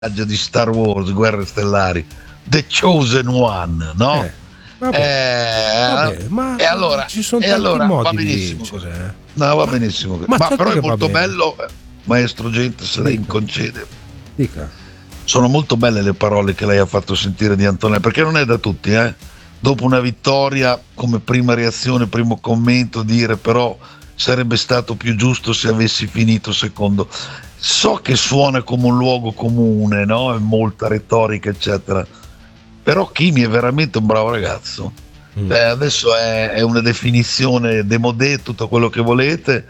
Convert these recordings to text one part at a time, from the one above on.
di Star Wars, Guerre Stellari, The Chosen One, no? Vabbè, ma e allora, ci sono tanti modi va di benissimo vincere. così. No, va benissimo così. Ma certo però che è va molto bene. bello, maestro Gente, se lei mi Dica. concede. Dica. Sono molto belle le parole che lei ha fatto sentire di Antonelli, perché non è da tutti, dopo una vittoria, come prima reazione, primo commento, dire però sarebbe stato più giusto se avessi finito secondo. So che suona come un luogo comune, no? È molta retorica, eccetera. Però Kimi è veramente un bravo ragazzo. Adesso è una definizione démodé, tutto quello che volete,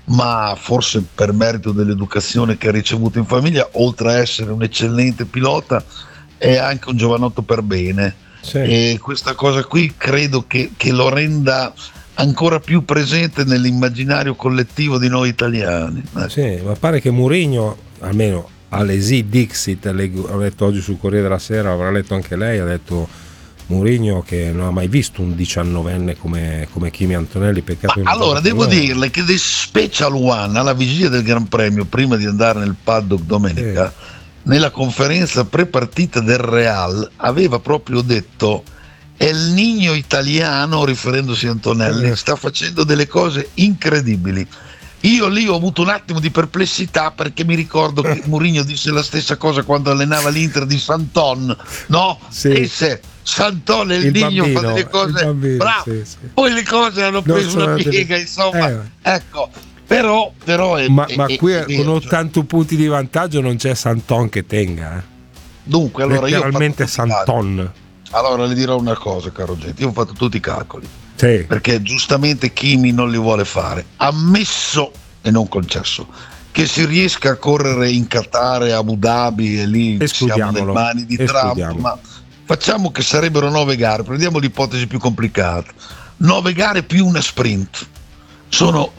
ma forse per merito dell'educazione che ha ricevuto in famiglia, oltre a essere un eccellente pilota, è anche un giovanotto per bene. Sì. E questa cosa qui credo che lo renda ancora più presente nell'immaginario collettivo di noi italiani. Sì, ma pare che Mourinho, almeno all'Esi Dixit, ho letto oggi sul Corriere della Sera, avrà letto anche lei, ha detto Mourinho che non ha mai visto un 19enne come Kimi Antonelli. Peccato. Allora devo dirle che The Special One, alla vigilia del Gran Premio, prima di andare nel paddock domenica, nella conferenza pre-partita del Real aveva proprio detto: è il Nino italiano, riferendosi a Antonelli, sta facendo delle cose incredibili. Io lì ho avuto un attimo di perplessità, perché mi ricordo che Mourinho disse la stessa cosa quando allenava l'Inter di Santon, no? Sì. Disse Santon e il Nino fa delle cose bravo. Sì. Poi le cose hanno preso una piega, insomma. Ecco, però è, ma qui è con 80 punti di vantaggio non c'è Santon che tenga. Dunque, allora letteralmente io Santon. Allora le dirò una cosa, caro Gente, io ho fatto tutti i calcoli. Sì. Perché giustamente Kimi non li vuole fare, ammesso e non concesso che si riesca a correre in Qatar e Abu Dhabi, e lì siamo nelle mani di Trump, ma facciamo che sarebbero 9 gare, prendiamo l'ipotesi più complicata, 9 gare più una sprint, sono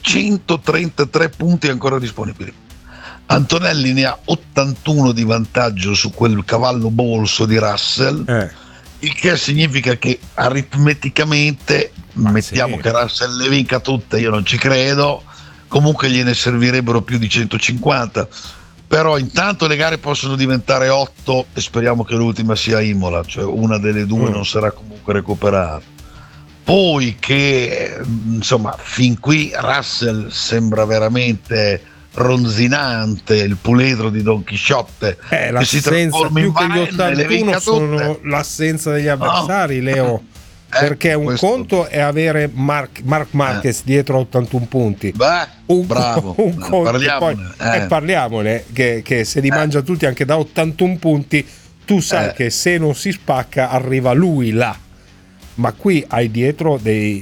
233 punti ancora disponibili. Antonelli ne ha 81 di vantaggio su quel cavallo bolso di Russell, il che significa che aritmeticamente, mettiamo che Russell le vinca tutte, io non ci credo, comunque gliene servirebbero più di 150, però intanto le gare possono diventare 8 e speriamo che l'ultima sia Imola, cioè una delle due non sarà comunque recuperata. Poi che insomma fin qui Russell sembra veramente ronzinante, il puledro di Don Chisciotte, che si trasforma in Varenne e le vinca tutte. L'assenza degli avversari, Leo, perché un conto è avere Marc Marquez dietro 81 punti. Bravo, un conto, parliamone che se li mangia tutti anche da 81 punti, tu sai che se non si spacca arriva lui là. Ma qui hai dietro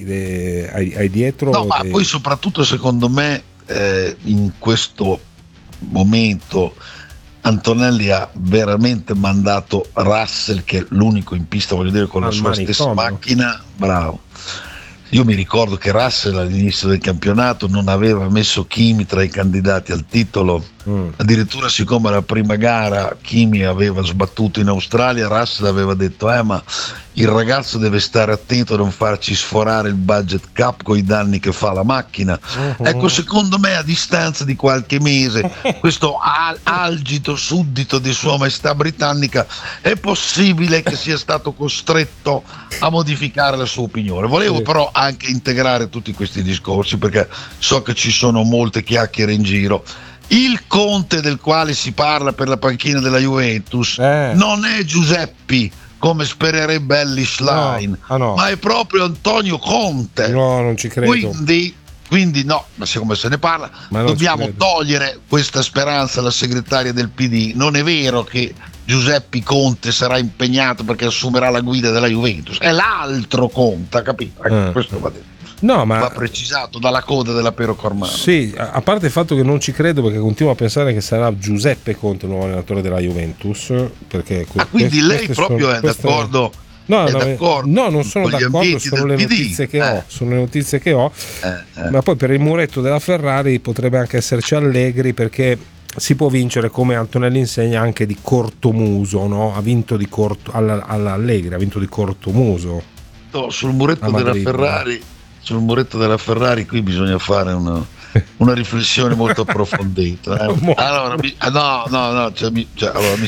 ma poi soprattutto secondo me in questo momento Antonelli ha veramente mandato Russell, che è l'unico in pista, voglio dire, con la sua stessa macchina, bravo. Io mi ricordo che Russell all'inizio del campionato non aveva messo Kimi tra i candidati al titolo, addirittura siccome la prima gara Kimi aveva sbattuto in Australia, Russell aveva detto ma il ragazzo deve stare attento a non farci sforare il budget cap con i danni che fa la macchina. Ecco, secondo me a distanza di qualche mese questo algito suddito di Sua Maestà Britannica è possibile che sia stato costretto a modificare la sua opinione. Volevo però anche integrare tutti questi discorsi, perché so che ci sono molte chiacchiere in giro. Il Conte del quale si parla per la panchina della Juventus non è Giuseppi, come spererebbe Ellis Line, ma è proprio Antonio Conte. No, non ci credo. Quindi no, ma siccome se ne parla, dobbiamo togliere questa speranza alla segretaria del PD. Non è vero che Giuseppe Conte sarà impegnato perché assumerà la guida della Juventus, è l'altro Conte, capito? Questo va detto. No, ma va precisato dalla coda della Pero Cormano. Sì, a parte il fatto che non ci credo, perché continuo a pensare che sarà Giuseppe Conte il nuovo allenatore della Juventus, perché quindi lei proprio è d'accordo? No, non sono d'accordo, sono le notizie che ho, sono le notizie che ho. Ma poi per il muretto della Ferrari potrebbe anche esserci Allegri, perché si può vincere, come Antonelli insegna, anche di cortomuso, no? Ha vinto di all'Allegri, ha vinto di cortomuso. Sul muretto della Ferrari. Sul muretto della Ferrari qui bisogna fare una riflessione molto approfondita. Allora, mi